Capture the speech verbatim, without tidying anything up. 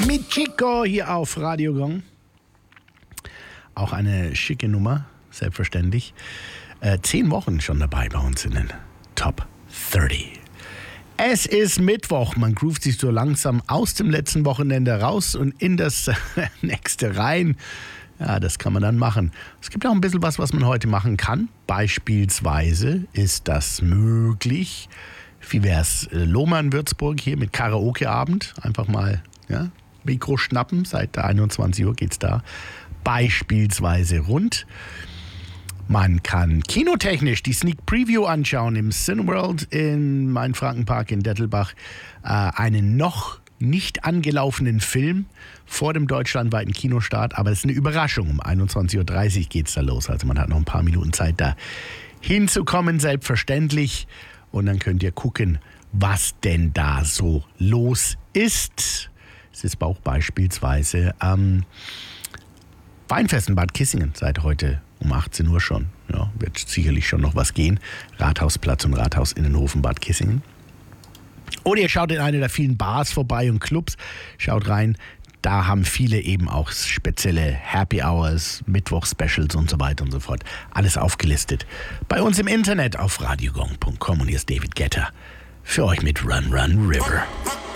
mit Chico hier auf Radio Gong. Auch eine schicke Nummer, selbstverständlich. Äh, zehn Wochen schon dabei bei uns in den Top dreißig. Es ist Mittwoch, man groovt sich so langsam aus dem letzten Wochenende raus und in das nächste rein. Ja, das kann man dann machen. Es gibt auch ein bisschen was, was man heute machen kann. Beispielsweise ist das möglich. Wie wär's? Lohmann Würzburg hier mit Karaoke-Abend. Einfach mal ja, Mikro schnappen. Seit einundzwanzig Uhr geht's da beispielsweise rund. Man kann kinotechnisch die Sneak Preview anschauen im Cineworld in Mainfrankenpark in Dettelbach. Äh, einen noch nicht angelaufenen Film vor dem deutschlandweiten Kinostart, aber es ist eine Überraschung. Um einundzwanzig Uhr dreißig geht es da los, also man hat noch ein paar Minuten Zeit da hinzukommen, selbstverständlich. Und dann könnt ihr gucken, was denn da so los ist. Es ist auch beispielsweise am Weinfest in Bad Kissingen seit heute um achtzehn Uhr schon. Ja, wird sicherlich schon noch was gehen. Rathausplatz und Rathausinnenhofen Bad Kissingen. Oder ihr schaut in eine der vielen Bars vorbei und Clubs. Schaut rein. Da haben viele eben auch spezielle Happy Hours, Mittwoch-Specials und so weiter und so fort. Alles aufgelistet. Bei uns im Internet auf radiogong punkt com. Und hier ist David Guetta für euch mit Run Run River.